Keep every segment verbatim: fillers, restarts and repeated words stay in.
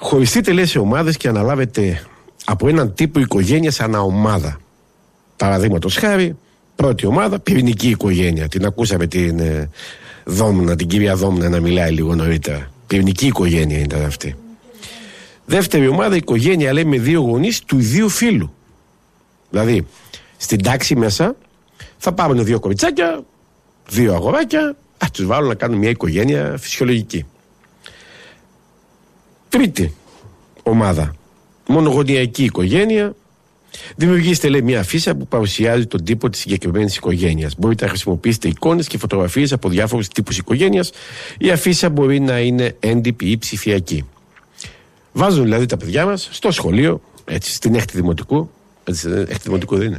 Χωριστείτε, λέει, σε ομάδες και αναλάβετε από έναν τύπο οικογένειας ανά ομάδα. Παραδείγματος χάρη, πρώτη ομάδα, πυρηνική οικογένεια. Την ακούσαμε την ε, Δόμνα, την κυρία Δόμνα να μιλάει λίγο νωρίτερα. Πυρηνική οικογένεια ήταν αυτή. Δεύτερη ομάδα, οικογένεια, λέει, με δύο γονείς του ιδίου φύλου. Δηλαδή, στην τάξη μέσα θα πάρουν δύο κοριτσάκια, δύο αγοράκια, ας τους βάλουν να κάνουν μια οικογένεια φυσιολογική. Τρίτη ομάδα, μονογονεϊκή οικογένεια. Δημιουργήστε, λέει, μια αφίσα που παρουσιάζει τον τύπο της συγκεκριμένης οικογένειας. Μπορείτε να χρησιμοποιήσετε εικόνες και φωτογραφίες από διάφορους τύπους οικογένειας. Η αφίσα μπορεί να είναι έντυπη ή ψηφιακή. Βάζουν δηλαδή τα παιδιά μας στο σχολείο, έτσι, στην έκτη δημοτικού. Έτσι, έκτη δημοτικού δεν είναι.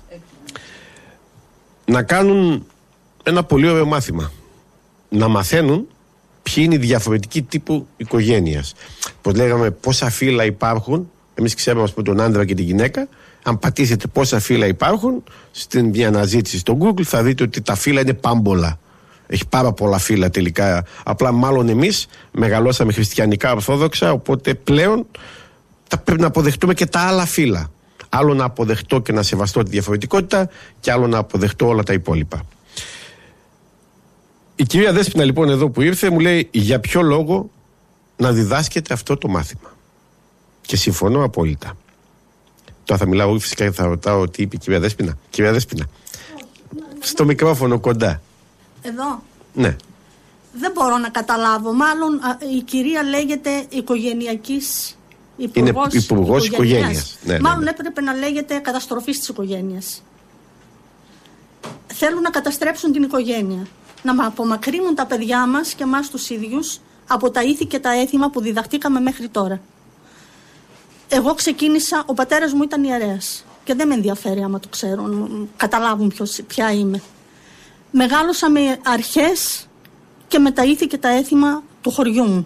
Να κάνουν ένα πολύ ωραίο μάθημα. Να μαθαίνουν ποιοι είναι οι διαφορετικοί τύπου οικογένειας. Πως λέγαμε πόσα φύλλα υπάρχουν. Εμείς ξέρουμε, ας πούμε, τον άντρα και τη γυναίκα. Αν πατήσετε πόσα φύλλα υπάρχουν στην μια αναζήτηση στο Google, θα δείτε ότι τα φύλλα είναι πάμπολα. Έχει πάρα πολλά φύλλα τελικά. Απλά μάλλον εμείς μεγαλώσαμε χριστιανικά ορθόδοξα, οπότε πλέον θα πρέπει να αποδεχτούμε και τα άλλα φύλλα. Άλλο να αποδεχτώ και να σεβαστώ τη διαφορετικότητα, και άλλο να αποδεχτώ όλα τα υπόλοιπα. Η κυρία Δέσποινα, λοιπόν, εδώ που ήρθε, μου λέει για ποιο λόγο να διδάσκεται αυτό το μάθημα. Και συμφωνώ απόλυτα. Τώρα θα μιλάω φυσικά και θα ρωτάω τι είπε η κυρία Δέσποινα. Κυρία Δέσποινα, στο μικρόφωνο κοντά. Εδώ. Ναι. Δεν μπορώ να καταλάβω. Μάλλον η κυρία λέγεται οικογενειακής υπουργός, είναι υπουργός οικογένειας. Ναι, ναι, Μάλλον ναι. έπρεπε να λέγεται καταστροφής της οικογένειας. Θέλουν να καταστρέψουν την οικογένεια. Να απομακρύνουν τα παιδιά μας και εμάς τους ίδιους από τα ήθη και τα έθιμα που διδαχτήκαμε μέχρι τώρα. Εγώ ξεκίνησα, ο πατέρας μου ήταν ιερέας και δεν με ενδιαφέρει άμα το ξέρουν, καταλάβουν ποιος, ποια είμαι. Μεγάλωσα με αρχές και με τα ήθη και τα έθιμα του χωριού μου.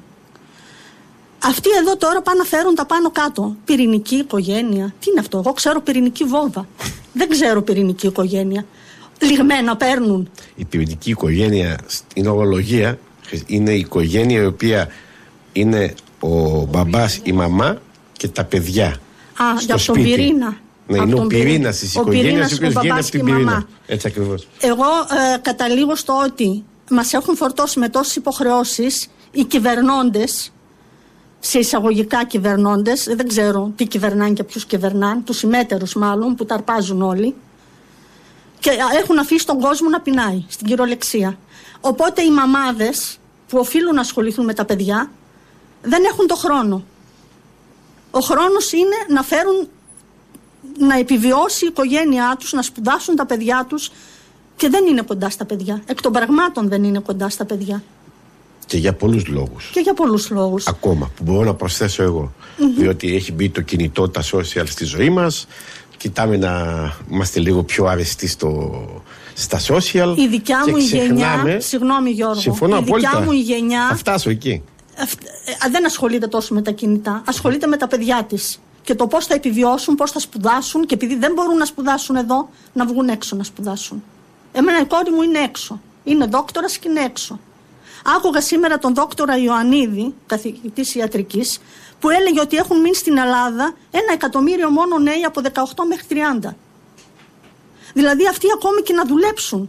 Αυτοί εδώ τώρα πάνε να φέρουν τα πάνω κάτω. Πυρηνική οικογένεια. Τι είναι αυτό? Εγώ ξέρω πυρηνική βόμβα. Δεν ξέρω πυρηνική οικογένεια. Λιγμένα παίρνουν. Η πυρηνική οικογένεια στην ορολογία είναι η οικογένεια η οποία είναι ο μπαμπάς, η μαμά και τα παιδιά. Α, για τον πυρήνα. Ναι, είναι ο πυρήνας της οικογένειας, ο οποίος βγαίνει από την πυρήνα. Έτσι ακριβώς. Εγώ ε, καταλήγω στο ότι μας έχουν φορτώσει με τόσες υποχρεώσεις οι κυβερνώντες, σε εισαγωγικά κυβερνώντες, δεν ξέρω τι κυβερνάνε και ποιους κυβερνάνε, τους ημέτερους μάλλον που τα αρπάζουν όλοι, και έχουν αφήσει τον κόσμο να πεινάει στην κυριολεξία. Οπότε οι μαμάδες που οφείλουν να ασχοληθούν με τα παιδιά δεν έχουν το χρόνο. Ο χρόνος είναι να φέρουν, να επιβιώσει η οικογένειά τους, να σπουδάσουν τα παιδιά τους, και δεν είναι κοντά στα παιδιά. Εκ των πραγμάτων δεν είναι κοντά στα παιδιά. Και για πολλούς λόγους. Και για πολλούς λόγους. Ακόμα, που μπορώ να προσθέσω εγώ. Mm-hmm. Διότι έχει μπει το κινητό, τα social στη ζωή μας. Κοιτάμε να είμαστε λίγο πιο αρεστοί στο, στα social. Η δικιά μου η γενιά, συγγνώμη Γιώργο, συμφωνώ η απόλυτα. δικιά μου η γενιά θα φτάσω εκεί. Δεν ασχολείται τόσο με τα κινητά, ασχολείται με τα παιδιά της και το πώς θα επιβιώσουν, πώς θα σπουδάσουν, και επειδή δεν μπορούν να σπουδάσουν εδώ, να βγουν έξω να σπουδάσουν. Εμένα η κόρη μου είναι έξω, είναι δόκτορας και είναι έξω. Άκουγα σήμερα τον δόκτορα Ιωαννίδη, καθηγητής ιατρικής, που έλεγε ότι έχουν μείνει στην Ελλάδα ένα εκατομμύριο μόνο νέοι από δεκαοκτώ μέχρι τριάντα. Δηλαδή αυτοί ακόμη και να δουλέψουν,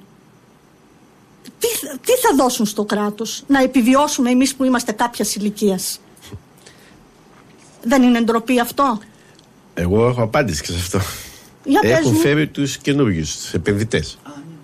τι, τι θα δώσουν στο κράτος να επιβιώσουμε εμείς που είμαστε κάποιας ηλικίας? Δεν είναι ντροπή αυτό? Εγώ έχω απάντηση και σε αυτό. Για έχουν φέρει τους καινούργιους, τους επενδυτές.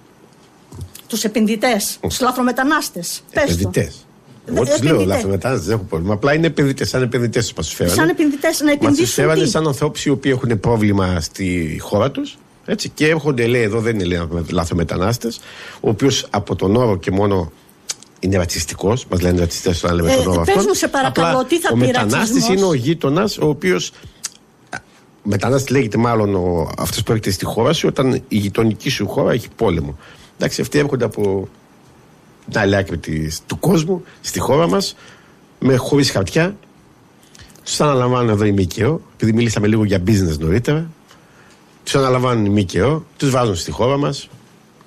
Τους επενδυτές, τους λαθρομετανάστες. Επενδυτές. Εγώ τους λέω λαθρομετανάστες, δεν έχω πρόβλημα. Απλά είναι επενδυτές, σαν επενδυτές τους μας φέρανε. Σαν επενδυτές, να επενδύσουν. Μας τους φέρανε σαν ανθρώπους οι οποίοι έχουν πρόβλημα στη χώρα τους. Έτσι, και έρχονται, λέει, εδώ δεν είναι, λέει, λαθρομετανάστες, ο οποίος από τον όρο και μόνο είναι ρατσιστικός. Μας λένε ρατσιστές όταν λέμε ε, τον όρο αυτό. Πες μου σε παρακαλώ, απλά, τι θα πει ρατσισμός? Ο μετανάστης είναι ο γείτονας, ο οποίος. Μετανάστης λέγεται μάλλον ο, αυτός που έρχεται στη χώρα σου όταν η γειτονική σου χώρα έχει πόλεμο. Εντάξει, αυτοί έρχονται από την άλλη άκρη της, του κόσμου στη χώρα μας, με χωρίς χαρτιά. Τους αναλαμβάνουν εδώ η ΜΚΟ, επειδή μιλήσαμε λίγο για business νωρίτερα. Τους αναλαμβάνουν οι ΜΚΟ, τους βάζουν στη χώρα μας.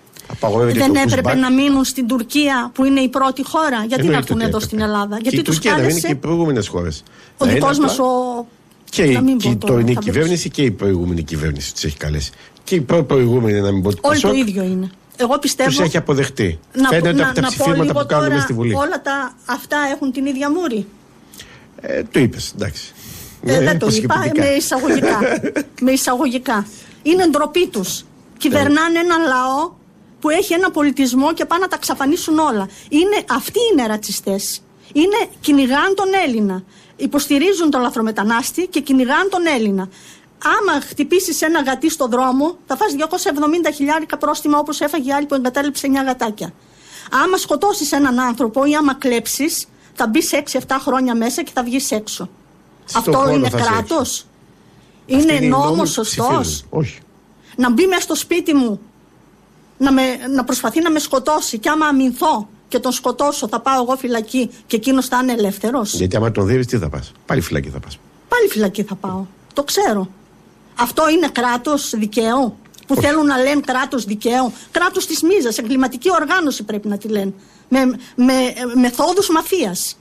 Δεν έπρεπε να μείνουν στην Τουρκία που είναι η πρώτη χώρα? Γιατί να έρθουν εδώ στην Ελλάδα? Γιατί η τους Τουρκία κάλεσε... δεν είναι και οι προηγούμενες χώρες. Ο δικός μας ο... Και η, και η τωρινή κυβέρνηση και η προηγούμενη κυβέρνηση τους έχει καλέσει. Και η προ-προηγούμενη, να μην πω. Όλοι το ίδιο είναι. Εγώ πιστεύω. Τους έχει αποδεχτεί. Να, Φαίνεται να, από τα να ψηφίσματα που κάνουμε στη Βουλή. Όλα τα, αυτά έχουν την ίδια μούρη. Ε, το είπες, εντάξει. Ε, δεν το είπα, με εισαγωγικά. με εισαγωγικά. Είναι ντροπή τους. Κυβερνάνε έναν λαό που έχει ένα πολιτισμό και πάνε να τα ξαφανίσουν όλα. Είναι, αυτοί είναι ρατσιστές. Είναι, κυνηγάν τον Έλληνα. Υποστηρίζουν τον λαθρομετανάστη και κυνηγάν τον Έλληνα. Άμα χτυπήσεις ένα γατί στο δρόμο, θα φας διακόσια εβδομήντα χιλιάρικα πρόστιμα, όπως έφαγε η άλλη που εγκατέλειψε εννιά γατάκια. Άμα σκοτώσεις έναν άνθρωπο ή άμα κλέψεις, θα μπεις έξι εφτά χρόνια μέσα και θα βγεις έξω. Στο Αυτό είναι κράτος? Είναι, είναι νόμος σωστός? Όχι. Να μπει μέσα στο σπίτι μου, να, με, να προσπαθεί να με σκοτώσει, και άμα αμυνθώ και τον σκοτώσω, θα πάω εγώ φυλακή και εκείνος θα είναι ελεύθερος? Γιατί άμα τον δεις, τι θα πας? Πάλι φυλακή θα πας. Πάλι φυλακή θα πάω. Το ξέρω. Αυτό είναι κράτος δικαίου? Που Όχι. θέλουν να λένε κράτος δικαίου? Κράτος της μίζας, εγκληματική οργάνωση πρέπει να τη λένε. Με, με μεθόδους μαφίας.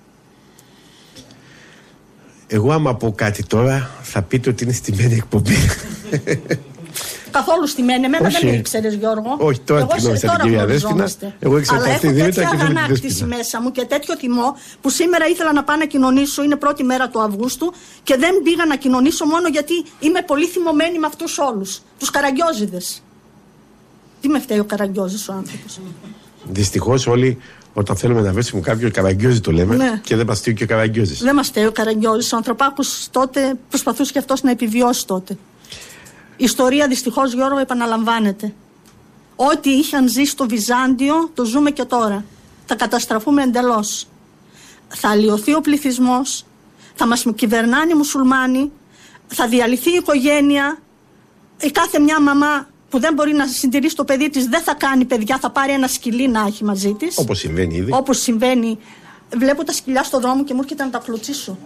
Εγώ άμα πω κάτι τώρα θα πείτε ότι είναι στημένη εκπομπή. Καθόλου στημένη. Εμένα δεν με ήξερες, Γιώργο. Όχι, τώρα εγώ, την νόμισα την κυρία Δέσποινα. Εγώ ήξερα Αλλά αυτή έχω Δήμητρα τέτοια και δεν την αγανάκτηση μέσα μου και τέτοιο θυμό που σήμερα ήθελα να πάω να κοινωνήσω. Είναι πρώτη μέρα του Αυγούστου και δεν πήγα να κοινωνήσω μόνο γιατί είμαι πολύ θυμωμένη με αυτούς όλους. Τους Καραγκιόζηδες. Τι με φταίει ο Καραγκιόζης ο άνθρωπος? Δυστυχώς όλοι όταν θέλουμε να βρίσκουμε κάποιον Καραγκιόζη το λέμε, ναι. Και δεν μας φταίει και ο Καραγκιόζης. Δεν μας φταίει ο Καραγκιόζης. Ο Ανθρωπάκος τότε προσπαθούσε και αυτός να επιβιώσει τότε. Η ιστορία δυστυχώς, Γιώργο, επαναλαμβάνεται. Ό,τι είχαν ζήσει στο Βυζάντιο το ζούμε και τώρα. Θα καταστραφούμε εντελώς. Θα αλλοιωθεί ο πληθυσμός, θα μας κυβερνάνε οι μουσουλμάνοι, θα διαλυθεί η οικογένεια. Η κάθε μια μαμά που δεν μπορεί να συντηρήσει το παιδί της δεν θα κάνει παιδιά, θα πάρει ένα σκυλί να έχει μαζί της. Όπως συμβαίνει ήδη. Όπως συμβαίνει. Βλέπω τα σκυλιά στο δρόμο και μου έρχεται να τα κλωτσίσω.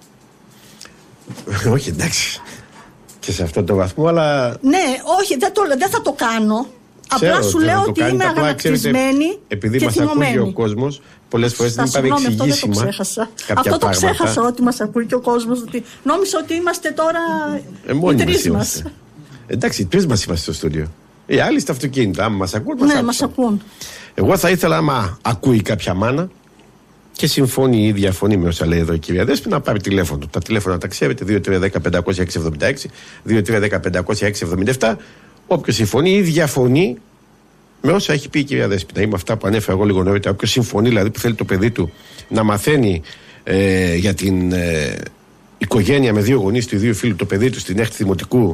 Όχι, εντάξει. Και σε αυτό το βαθμό, αλλά. Ναι, όχι, δεν, το, δεν θα το κάνω. Ξέρω, απλά σου λέω ότι είμαι αγανακτισμένη. Επειδή μας ακούει ο κόσμος, πολλές φορές δεν υπάρχει εξηγήσιμα. Αυτό δεν το ξέχασα. Αυτό το ξέχασα ότι μας ακούει και ο κόσμος. Ότι νόμιζα ότι είμαστε τώρα ε, οι τρεις μας. Εντάξει, οι τρεις μας είμαστε στο στούντιο. Οι άλλοι στο αυτοκίνητο. Άμα μας ακούν, μας ναι, μας ακούν. Εγώ θα ήθελα, άμα ακούει κάποια μάνα και συμφωνεί ή διαφωνεί με όσα λέει εδώ η κυρία Δέσποινα, να πάρει τηλέφωνο. Τα τηλέφωνα τα ξέρετε, δύο τρία ένα μηδέν πέντε μηδέν έξι επτά έξι, δύο τρία ένα μηδέν πέντε μηδέν έξι επτά επτά. Όποιος συμφωνεί ή διαφωνεί με όσα έχει πει η κυρία Δέσποινα ή με αυτά που ανέφερα εγώ λίγο νωρίτερα. Όποιος συμφωνεί, δηλαδή που θέλει το παιδί του να μαθαίνει ε, για την ε, οικογένεια με δύο γονείς του ιδίου φίλου, το παιδί του στην έκτη δημοτικού,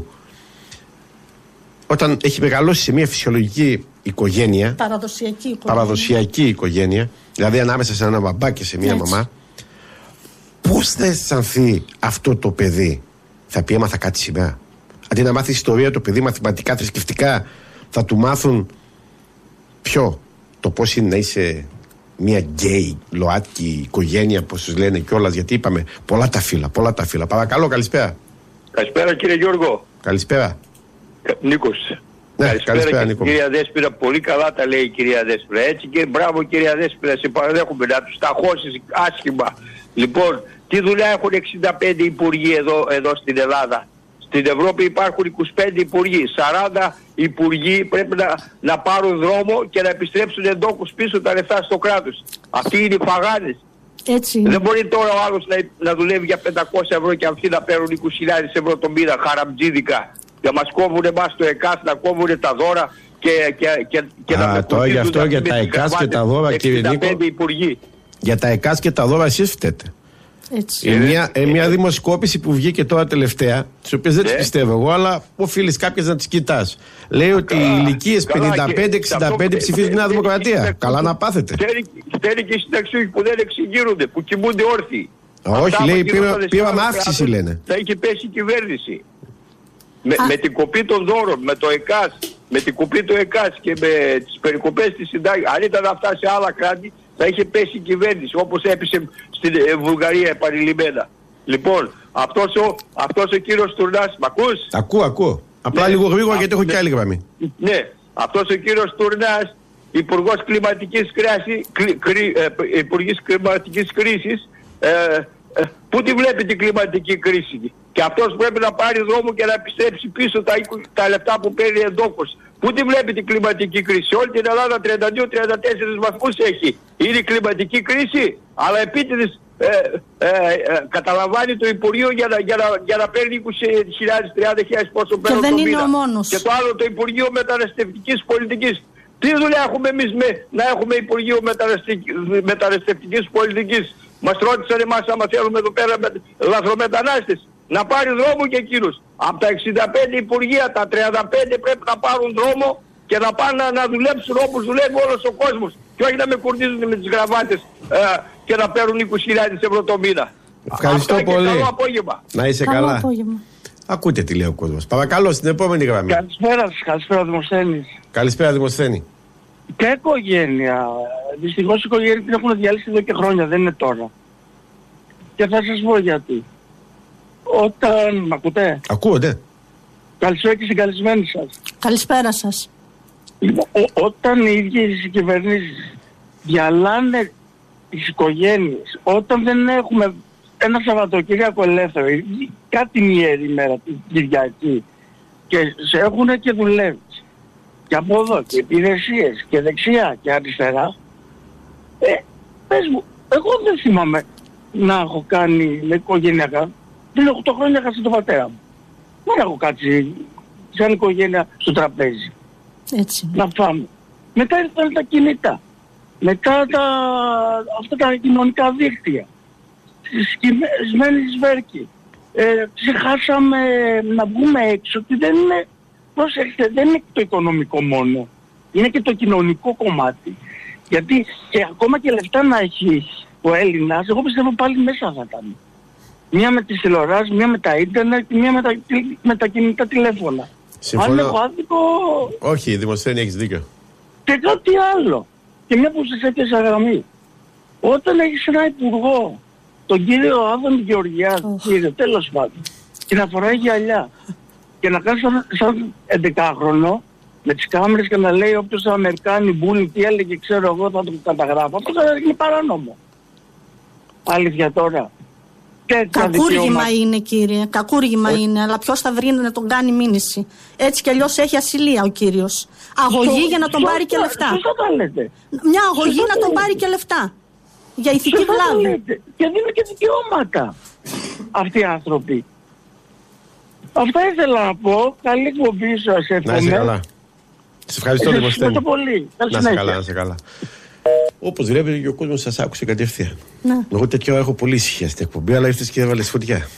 όταν έχει μεγαλώσει σε μια φυσιολογική οικογένεια, παραδοσιακή οικογένεια, παραδοσιακή οικογένεια, δηλαδή ανάμεσα σε ένα μπαμπά και σε μια Έτσι. μαμά, πώς θα αισθανθεί αυτό το παιδί? Θα πει έμαθα κάτι σήμερα. Αντί να μάθει ιστορία το παιδί, μαθηματικά, θρησκευτικά, θα του μάθουν ποιο? Το πώς είναι να είσαι μια γκέι, ΛΟΑΤΚΙ οικογένεια, πώς τους λένε κιόλας, γιατί είπαμε πολλά τα φύλλα, πολλά τα φύλλα. Παρακαλώ, καλησπέρα. Καλησπέρα κύριε Γιώργο. Καλησπέρα. Νίκος. Ναι, καλησπέρα, καλησπέρα Νίκο. Κυρία Δέσποινα, πολύ καλά τα λέει η κυρία Δέσποινα. Έτσι και μπράβο κυρία Δέσποινα, σε παραδέχομαι να τους ταχώσεις άσχημα. Λοιπόν, τι δουλειά έχουν εξήντα πέντε υπουργοί εδώ, εδώ στην Ελλάδα? Στην Ευρώπη υπάρχουν είκοσι πέντε υπουργοί. σαράντα υπουργοί πρέπει να, να πάρουν δρόμο και να επιστρέψουν εντόκους πίσω τα λεφτά στο κράτος. Αυτοί είναι οι φαγάνες. Έτσι. Δεν μπορεί τώρα ο άλλος να, να δουλεύει για πεντακόσια ευρώ και αυτοί να παίρνουν είκοσι χιλιάδες ευρώ το μήνα, χαραμτζίδικα. Και μας κόβουν εμάς το ΕΚΑΣ, να κόβουν τα δώρα και, και, και, και Α, να τώρα γι' αυτό για τα ΕΚΑΣ και τα δώρα, κύριε Νίκο, για τα ΕΚΑΣ και τα δώρα εσείς φταίτε. Έτσι. Ε, μια, ε, μια δημοσκόπηση που βγήκε τώρα τελευταία, τις οποίες δεν τις πιστεύω εγώ, αλλά οφείλεις κάποιες να τις κοιτάς. Λέει ότι οι ηλικίες πενήντα πέντε εξήντα πέντε ψηφίζουν Νέα Δημοκρατία. Καλά να πάθετε. Φταίνει και οι συνταξιούχοι που δεν εξηγείρονται, που κοιμούνται όρθιοι. Όχι, λέει πήραμε αύξηση, λένε. Θα έχει πέσει η κυβέρνηση. Με, με την κοπή των δώρων, με το ΕΚΑΣ, με την κοπή του ΕΚΑΣ και με τις περικοπές της συντάξης, αν ήταν αυτά σε άλλα κράτη, θα είχε πέσει η κυβέρνηση, όπως έπεσε στην ε, Βουλγαρία επανειλημμένα. Λοιπόν, αυτός ο, αυτός ο κύριος Τουρνάς, μ' ακούς? Ακούω, ακούω. Απλά ναι, λίγο γρήγορα γιατί έχω ναι, και άλλη γραμμή. Ναι, Αυτός ο κύριος Τουρνάς, Υπουργός Κλιματικής, κράση, κλι, κρι, ε, Υπουργής Κλιματικής Κρίσης, ε, ε, πού τη βλέπει την κλιματική κρίση? Και αυτός πρέπει να πάρει δρόμο και να επιστρέψει πίσω τα, τα λεφτά που παίρνει εντόκως. Πού τη βλέπει την κλιματική κρίση? Όλη την Ελλάδα τριάντα δύο τριάντα τέσσερα βαθμούς έχει. Είναι η κλιματική κρίση, αλλά επίτηδες ε, ε, ε, καταλαμβάνει το Υπουργείο για να, για να, για να παίρνει είκοσι χιλιάδες τριάντα χιλιάδες πόσο παίρνει το μήνα. Και το άλλο το Υπουργείο Μεταναστευτικής Πολιτικής. Τι δουλειά έχουμε εμείς με, να έχουμε Υπουργείο Μεταναστευτικής Πολιτικής? Μας ρώτησαν εμάς άμα θέλουμε εδώ πέρα με, λαθρομετανάστες. Να πάρει δρόμο και εκείνους. Από τα εξήντα πέντε υπουργεία, τα τριάντα πέντε πρέπει να πάρουν δρόμο και να πάνε να, να δουλέψουν όπως δουλεύει όλος ο κόσμος. Και όχι να με κουρδίζουν με τις γραβάτες ε, και να παίρνουν είκοσι χιλιάδες ευρώ το μήνα. Ευχαριστώ Αυτό πολύ. Καλό απόγευμα. Να είσαι Καλό καλά. απόγευμα. Ακούτε τι λέει ο κόσμος. Παρακαλώ, στην επόμενη γραμμή. Καλησπέρα σας, καλησπέρα Δημοσθένης. Καλησπέρα, Δημοσθένη. Και οικογένεια. Δυστυχώς οι οικογένειες την έχουν διαλύσει εδώ και χρόνια, δεν είναι τώρα. Και θα σας πω γιατί. Όταν... Μ' ακούτε? Ακούτε. Καλησπέρα και στην καλεσμένη σας. Καλησπέρα σας. Λοιπόν, ό, όταν οι ίδιες οι κυβερνήσεις διαλάνε τις οικογένειες, όταν δεν έχουμε ένα Σαββατοκύριακο ελεύθερο, ή κάτι ιερή ημέρα την Κυριακή, και σε έχουν και δουλεύεις, και από εδώ και υπηρεσίες και δεξιά και αριστερά, ε, πες μου, εγώ δεν θυμάμαι να έχω κάνει με οικογενειακά. Πριν οκτώ χρόνια έχασα τον πατέρα μου. Δεν έχω κάτσει σαν οικογένεια στο τραπέζι. Έτσι. Να φάμε. Μετά ήρθαν τα κινητά. Μετά τα, αυτά τα κοινωνικά δίκτυα. Σκισμένη σβέρκη. Ε, ξεχάσαμε να βγούμε έξω και δεν είναι, προσέξτε, δεν είναι το οικονομικό μόνο. Είναι και το κοινωνικό κομμάτι. Γιατί και ακόμα και λεφτά να έχει ο Έλληνας, εγώ πιστεύω πάλι μέσα θα ήταν. Μία με τις τηλεοράσεις, μία με τα ίντερνετ και μία με τα, με τα κινητά τηλέφωνα. Συμφωνώ. Αν έχω άδικο... Όχι, Δημοσθένη, έχεις δίκιο. Και κάτι άλλο. Και μια που σας έπιασα γραμμή. Όταν έχεις ένα υπουργό, τον κύριο Άδων Γεωργιάδη, oh. κύριε, τέλος πάντων, και να φοράει γυαλιά και να κάνει σαν, σαν εντεκάχρονο με τις κάμερες και να λέει όποιος Αμερικάνοι μπουν τι έλεγε, ξέρω εγώ, θα το καταγράφω. Αυτό είναι παράνομο. Αλήθεια τώρα. Κακούργημα είναι, κύριε, κακούργημα ε... είναι, αλλά ποιος θα βρει να τον κάνει μήνυση? Έτσι κι αλλιώς έχει ασυλία ο κύριος. Αγωγή Σω, για να τον σω, πάρει και λεφτά. Σωστά τα λέτε. Μια αγωγή σωστά να τον πάρει και λεφτά. Για ηθική βλάβη. Και δίνουν και δικαιώματα αυτοί οι άνθρωποι. Αυτά ήθελα να πω. Καλή εκπομπή σας, εύχομαι. Να είσαι καλά. Σε ευχαριστώ, Δημοσθένη. Ευχαριστώ πολύ. Να είσαι καλά, να είσαι καλά. Όπως βλέπει και ο κόσμος σας άκουσε κατευθείαν. Ναι. Εγώ τέτοια ώρα έχω πολύ ησυχία στην εκπομπή, αλλά ήρθες και έβαλες φωτιά.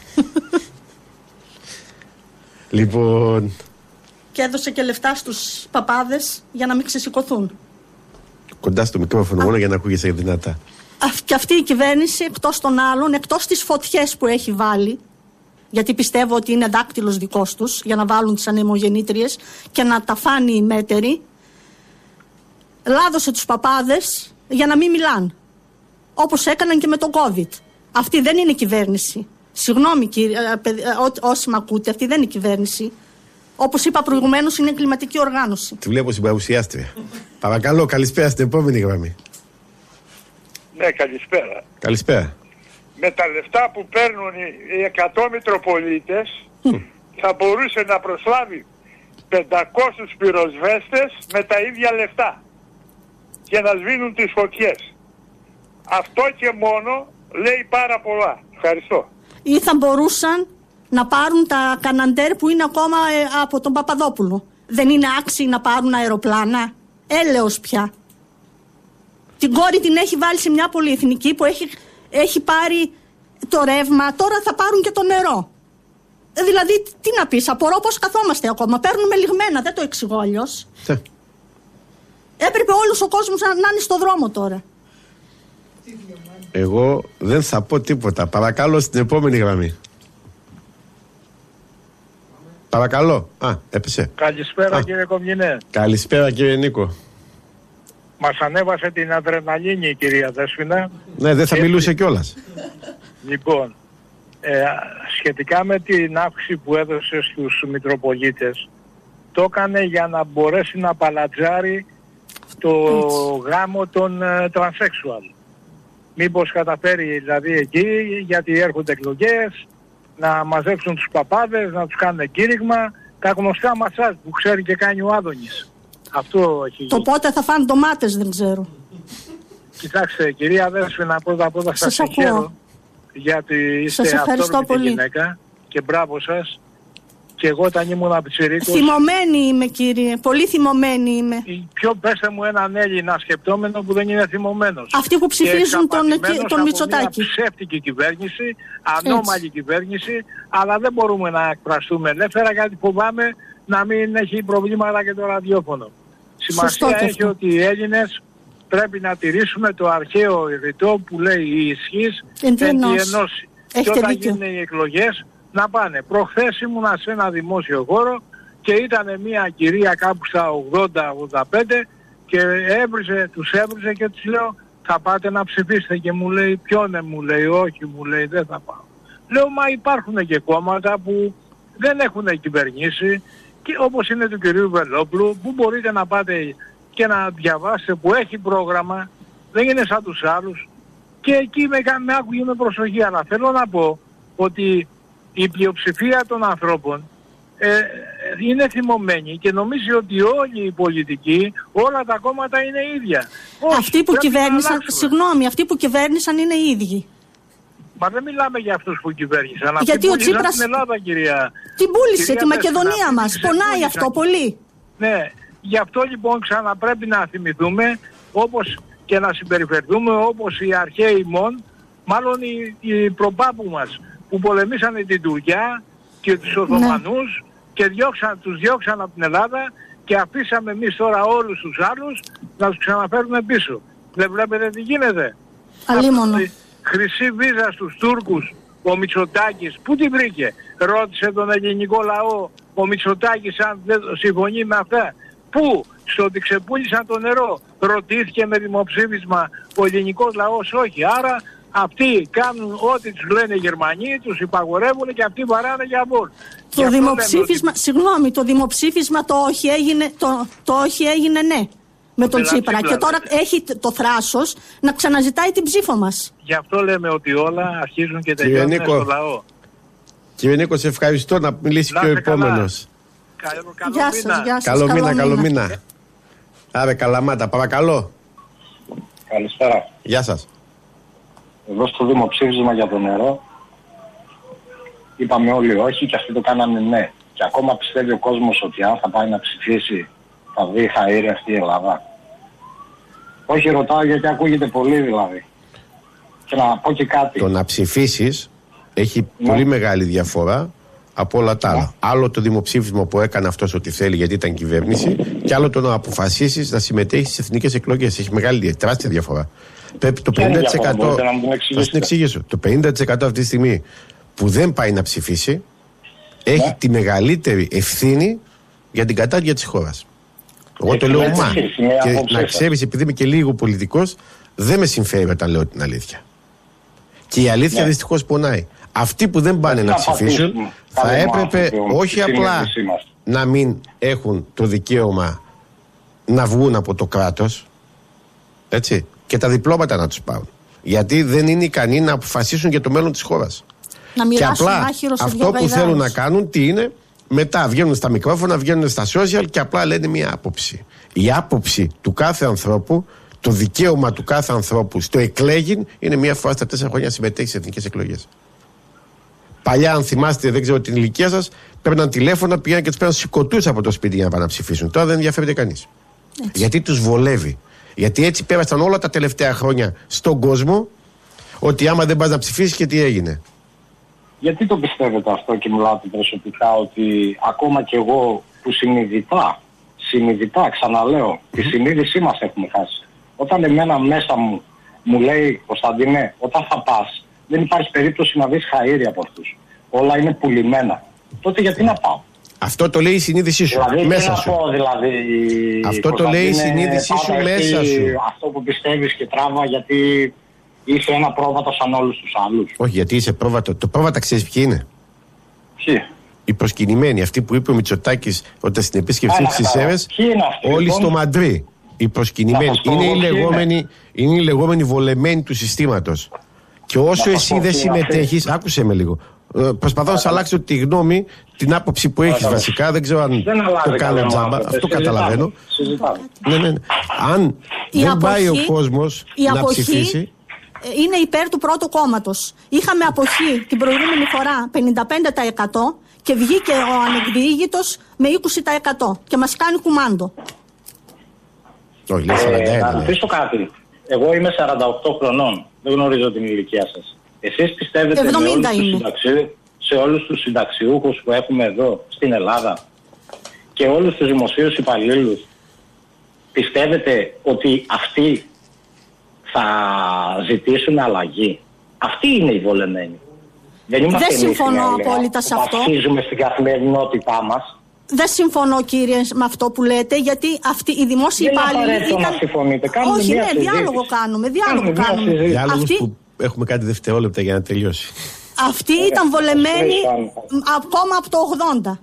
Λοιπόν... Και έδωσε και λεφτά στους παπάδες για να μην ξεσηκωθούν. Κοντά στο μικρόφωνο μόνο για να ακούγεσαι δυνατά. Και αυτή η κυβέρνηση, εκτός των άλλων, εκτός τις φωτιές που έχει βάλει, γιατί πιστεύω ότι είναι δάκτυλος δικός τους για να βάλουν τις ανεμογεννήτριες και να τα φάνει η μέτερη, λάδωσε τους παπάδες για να μην μιλάν. Όπως έκαναν και με τον COVID. Αυτή δεν είναι κυβέρνηση. Συγγνώμη κύριε, όσοι με ακούτε, αυτή δεν είναι κυβέρνηση. Όπως είπα προηγουμένως, είναι κλιματική οργάνωση. Τη βλέπω στην παρουσιάστρια. Παρακαλώ, καλησπέρα στην επόμενη γραμμή. Ναι, καλησπέρα. Καλησπέρα. Με τα λεφτά που παίρνουν οι εκατό Μητροπολίτες mm. θα μπορούσε να προσλάβει πεντακόσιους πυροσβέστες με τα ίδια λεφτά και να σβήνουν τις φωτιές. Αυτό και μόνο λέει πάρα πολλά. Ευχαριστώ. Ή θα μπορούσαν να πάρουν τα καναντέρ που είναι ακόμα ε, από τον Παπαδόπουλο. Δεν είναι άξιοι να πάρουν αεροπλάνα? Έλεος πια. Την κόρη την έχει βάλει σε μια πολυεθνική που έχει, έχει πάρει το ρεύμα, τώρα θα πάρουν και το νερό. Ε, δηλαδή, τι να πεις, απορώ πώς καθόμαστε ακόμα. Παίρνουμε λιγμένα, δεν το εξηγώ αλλιώς. Έπρεπε όλος ο κόσμος να, να είναι στο δρόμο τώρα. Εγώ δεν θα πω τίποτα. Παρακαλώ στην επόμενη γραμμή. Παρακαλώ. Α, έπεσε. Καλησπέρα, Α. κύριε Κομινέ. Καλησπέρα, κύριε Νίκο. Μας ανέβασε την αδρεναλίνη η κυρία Δέσποινα. Ναι, δεν θα και... μιλούσε κιόλας. Λοιπόν, ε, σχετικά με την αύξηση που έδωσε στους Μητροπολίτες, το έκανε για να μπορέσει να παλατζάρει το Έτσι. γάμο των uh, τρανσέξουαλ. Μήπως καταφέρει δηλαδή εκεί, γιατί έρχονται εκλογές, να μαζέψουν τους παπάδες, να τους κάνουν κήρυγμα, τα γνωστά μασάζ που ξέρει και κάνει ο Άδωνης. Αυτό έχει γίνει. Το πότε θα φάνε ντομάτες δεν ξέρω. Κοιτάξτε κυρία Δέσποινα, πρώτα πρώτα σας συγχαίρω, γιατί είστε αυτόρμητη γυναίκα και μπράβο σας. Και εγώ όταν ήμουν πιτσιρίκος... Θυμωμένη είμαι κύριε, πολύ θυμωμένη είμαι. Ποιο πέστε μου έναν Έλληνα σκεπτόμενο που δεν είναι θυμωμένος. Αυτοί που ψηφίζουν τον, τον Μητσοτάκη. Μια ψεύτικη κυβέρνηση, ανώμαλη Έτσι. κυβέρνηση, αλλά δεν μπορούμε να εκφραστούμε ελεύθερα γιατί φοβάμαι να μην έχει προβλήματα και το ραδιόφωνο. Σημασία έχει αυτό. Ότι οι Έλληνες πρέπει να τηρήσουμε το αρχαίο ρητό που λέει η ισχύς εν τη ενώση. Και όταν γίνουν οι εκλογές να πάνε. Προχθές ήμουνα σε ένα δημόσιο χώρο και ήταν μια κυρία κάπου στα ογδόντα ογδόντα πέντε και έβριζε, τους έβριζε και τους λέω θα πάτε να ψηφίσετε και μου λέει ποιον μου λέει όχι μου λέει δεν θα πάω. Λέω μα υπάρχουν και κόμματα που δεν έχουν κυβερνήσει και όπως είναι του κυρίου Βελόπουλου που μπορείτε να πάτε και να διαβάσετε που έχει πρόγραμμα, δεν είναι σαν τους άλλους και εκεί με, με άκουγε με προσοχή αλλά θέλω να πω ότι η πλειοψηφία των ανθρώπων ε, είναι θυμωμένη και νομίζει ότι όλοι οι πολιτικοί, όλα τα κόμματα είναι ίδια. Όχι, αυτοί που κυβέρνησαν, συγγνώμη, αυτοί που κυβέρνησαν είναι οι ίδιοι. Μα δεν μιλάμε για αυτούς που κυβέρνησαν. Γιατί αυτοί ο Τσίπρας την Ελλάδα, κυρία. Την πούλησε, κυρία τη Μακεδονία μας. Πονάει αυτό πολύ. Ναι, γι' αυτό λοιπόν ξαναπρέπει να θυμηθούμε όπως και να συμπεριφερθούμε όπως οι αρχαίοι μόν, μάλλον οι, οι προπάπου μας που πολεμήσανε την Τουρκιά και τους Οθωμανούς ναι. και διώξαν, τους διώξαν από την Ελλάδα και αφήσαμε εμείς τώρα όλους τους άλλους να τους ξαναφέρουμε πίσω. Δεν βλέπετε τι γίνεται. Αλίμονο. Χρυσή βίζα στους Τούρκους ο Μητσοτάκης, πού την βρήκε. Ρώτησε τον ελληνικό λαό ο Μητσοτάκης αν δεν συμφωνεί με αυτά. Πού, στο ότι ξεπούλησαν το νερό. Ρωτήθηκε με δημοψήφισμα ο ελληνικός λαός όχι. Άρα αυτοί κάνουν ό,τι τους λένε οι Γερμανοί, τους υπαγορεύουν και αυτοί βαράνε για βόλ. Το δημοψήφισμα, ότι... συγγνώμη, το δημοψήφισμα το όχι έγινε, το, το όχι έγινε ναι με τον Τσίπρα και τώρα έχει το θράσος να ξαναζητάει την ψήφο μας. Γι' αυτό λέμε ότι όλα αρχίζουν και τελειώνουν στο λαό. Κύριε Νίκο, σε ευχαριστώ να μιλήσει και ο επόμενος. Καλό, καλό γεια μήνα. σας, γεια σας, καλό, καλό μήνα, καλό μήνα. Άρα Καλαμάτα, παρακαλώ. Καλησπέρα. Γεια σας. Εδώ στο δημοψήφισμα για το νερό είπαμε όλοι όχι και αυτοί το κάνανε ναι. Και ακόμα πιστεύει ο κόσμος ότι αν θα πάει να ψηφίσει θα δει χαΐρη αυτή η Ελλάδα. Όχι ρωτάω γιατί ακούγεται πολύ δηλαδή. Και να πω και κάτι. Το να ψηφίσεις έχει ναι. πολύ μεγάλη διαφορά από όλα τα άλλα. Ναι. Άλλο το δημοψήφισμα που έκανε αυτός ότι θέλει γιατί ήταν κυβέρνηση και άλλο το να αποφασίσεις να συμμετέχεις στις εθνικές εκλογές. Έχει μεγάλη τεράστια διαφορά. Πρέπει το πενήντα τοις εκατό θα την εξηγήσω. Το πενήντα τοις εκατό αυτή τη στιγμή που δεν πάει να ψηφίσει έχει ναι. τη μεγαλύτερη ευθύνη για την κατάρτια της χώρας. Εγώ ε, το λέω μα. Και να ξέρεις, επειδή είμαι και λίγο πολιτικός, δεν με συμφέρει όταν λέω την αλήθεια. Και η αλήθεια ναι. δυστυχώς πονάει. Αυτοί που δεν πάνε να ψηφίσουν θα έπρεπε όχι απλά να μην έχουν το δικαίωμα να βγουν από το κράτος, έτσι, και τα διπλώματα να τους πάρουν. Γιατί δεν είναι ικανοί να αποφασίσουν για το μέλλον της χώρας. Να και απλά αυτό που θέλουν να κάνουν τι είναι, μετά βγαίνουν στα μικρόφωνα, βγαίνουν στα social και απλά λένε μια άποψη. Η άποψη του κάθε ανθρώπου, το δικαίωμα του κάθε ανθρώπου στο εκλέγην είναι μία φορά στα τέσσερα χρόνια συμμετέχει σε εθνικές εκλογές. Παλιά, αν θυμάστε, δεν ξέρω την ηλικία σας, παίρναν τηλέφωνα, πήγαιναν και τους παίρναν σηκωτούς από το σπίτι για να πάνε να ψηφίσουν. Τώρα δεν ενδιαφέρεται κανείς. Γιατί τους βολεύει. Γιατί έτσι πέρασαν όλα τα τελευταία χρόνια στον κόσμο, ότι άμα δεν πας να ψηφίσεις και τι έγινε. Γιατί το πιστεύετε αυτό και μιλάτε προσωπικά ότι ακόμα και εγώ που συνειδητά, συνειδητά ξαναλέω, τη συνείδησή μας έχουμε χάσει. Όταν εμένα μέσα μου μου λέει Κωνσταντίνε, όταν θα πας δεν υπάρχει περίπτωση να δεις χαΐρι από αυτούς. Όλα είναι πουλημένα. Τότε γιατί να πάω. Αυτό το λέει η συνείδησή σου, δηλαδή, μέσα σου. Πω, δηλαδή, αυτό το λέει η συνείδησή σου μέσα σου. Αυτό που πιστεύεις και τράβα γιατί είσαι ένα πρόβατο σαν όλους τους άλλους. Όχι, γιατί είσαι πρόβατο. Το πρόβατα ξέρεις ποιοι είναι. Ποιοι. οι προσκυνημένοι, αυτοί που είπε ο Μητσοτάκης όταν στην επίσκεψή του στις Σέρρες, όλοι λοιπόν στο Μαντρί. Οι προσκυνημένοι είναι οι, λεγόμενοι, είναι οι λεγόμενοι βολεμένοι του συστήματος. Και όσο εσύ δεν συμμετέχεις, άκουσε με λίγο. Προσπαθώ να σου αλλάξω τη γνώμη, την άποψη που έχεις βασικά. Δεν ξέρω αν το κάνω τζάμπα. Αυτό καταλαβαίνω. Ναι, ναι, ναι. Αν η δεν αποχή, πάει ο κόσμος να ψηφίσει. Είναι υπέρ του πρώτου κόμματος. Είχαμε αποχή την προηγούμενη φορά πενήντα πέντε τοις εκατό και βγήκε ο ανεκδιήγητος με είκοσι τοις εκατό και μας κάνει κουμάντο. Όχι, λέει σαράντα ένα. Να ρωτήσω κάτι. Εγώ είμαι σαράντα οκτώ χρονών. Δεν γνωρίζω την ηλικία σας. Εσείς πιστεύετε με όλους τους συνταξιού, σε όλους τους συνταξιούχους που έχουμε εδώ στην Ελλάδα και όλους τους δημοσίους υπαλλήλους, πιστεύετε ότι αυτοί θα ζητήσουν αλλαγή? Αυτοί είναι οι βολεμένοι. Δεν είμαστε Δεν συμφωνώ απόλυτα σε αυτό. Βασίζουμε στην καθημερινότητά μας. Δεν συμφωνώ, κύριε, με αυτό που λέτε, γιατί αυτοί οι δημόσιοι υπάλληλοι. Δεν είναι ήταν... να συμφωνείτε. Κάνουμε Όχι, μια ναι, συζήτηση. διάλογο κάνουμε. Διάλογο κάνουμε. Διάλογος αυτοί... που έχουμε κάτι δευτερόλεπτα για να τελειώσει. Αυτοί ήταν βολεμένοι ακόμα από το ογδόντα.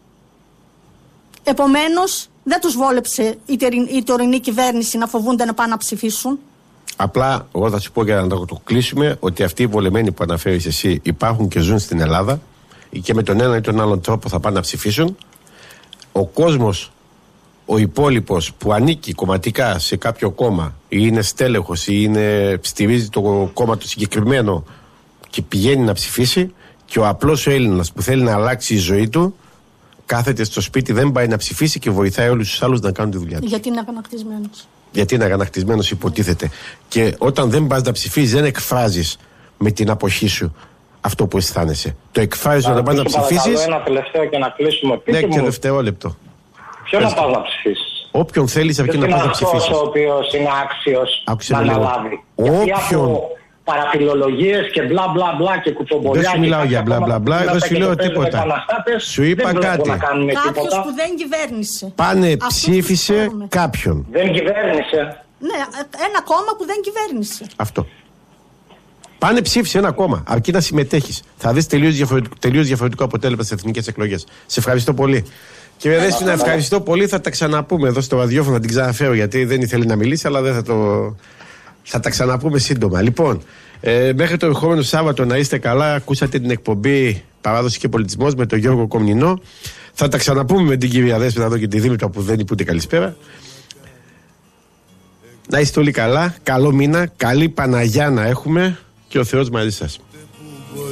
Επομένως, δεν τους βόλεψε η τωρινή κυβέρνηση να φοβούνται να πάνε να ψηφίσουν. Απλά, εγώ θα σου πω για να το κλείσουμε, ότι αυτοί οι βολεμένοι που αναφέρεις εσύ υπάρχουν και ζουν στην Ελλάδα και με τον ένα ή τον άλλον τρόπο θα πάνε να ψηφίσουν. Ο κόσμος, ο υπόλοιπος που ανήκει κομματικά σε κάποιο κόμμα ή είναι στέλεχος ή είναι, στηρίζει το κόμμα το συγκεκριμένο και πηγαίνει να ψηφίσει, και ο απλός ο Έλληνας που θέλει να αλλάξει η ζωή του κάθεται στο σπίτι, δεν πάει να ψηφίσει και βοηθάει όλους τους άλλους να κάνουν τη δουλειά του. Γιατί είναι αγανακτισμένος. Γιατί είναι αγανακτισμένος, υποτίθεται. Και όταν δεν πας να ψηφίσεις, δεν εκφράζεις με την αποχή σου αυτό που αισθάνεσαι. Το εκφράζεις όταν πας να ψηφίσεις. Ένα τελευταίο και να κλείσουμε. Ναι, και δευτερόλεπτο. Ποιο να πας να ψηφίσεις? Όποιον θέλεις από εκείνο να πας να ψηφίσεις. Αυτός ο οποίος είναι άξιος να αναλάβει. Όποιον. Παραφιλολογίες και μπλα μπλα μπλα και κουτσομπολιά. Δεν σου μιλάω για μπλα μπλα μπλα, δεν σου λέω τίποτα. Σου είπα κάτι. Κάποιος που δεν κυβέρνησε. Πάνε ψήφισε κάποιον. Δεν κυβέρνησε. Ναι, ένα κόμμα που δεν κυβέρνησε. Αυτό. Πάνε ψήφισε ένα κόμμα, αρκεί να συμμετέχεις. Θα δεις τελείως διαφορετικό, τελείως διαφορετικό αποτέλεσμα στις εθνικές εκλογές. Σε ευχαριστώ πολύ. Κύριε Δέσποινα, ευχαριστώ πολύ. Θα τα ξαναπούμε εδώ στο ραδιόφωνο, θα την ξαναφέρω γιατί δεν ήθελε να μιλήσει, αλλά δεν θα το. Θα τα ξαναπούμε σύντομα. Λοιπόν, ε, μέχρι το ερχόμενο Σάββατο να είστε καλά. Ακούσατε την εκπομπή Παράδοση και Πολιτισμός με τον Γιώργο Κομνηνό. Θα τα ξαναπούμε με την κυρία Δέσποινα εδώ και τη Δήμητρα που δεν είπε ούτε καλησπέρα. Να είστε όλοι καλά. Καλό μήνα. Καλή Παναγιά να έχουμε και ο Θεός μαζί σας.